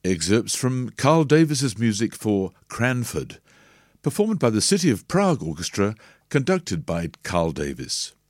Excerpts from Carl Davis's music for Cranford, performed by the City of Prague Orchestra, conducted by Carl Davis.